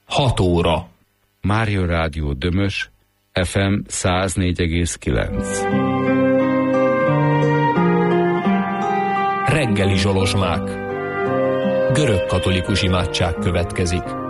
6 óra. Mária Rádió Dömös, FM 104,9. Reggeli zsolozsmák. Görög katolikus imádság következik.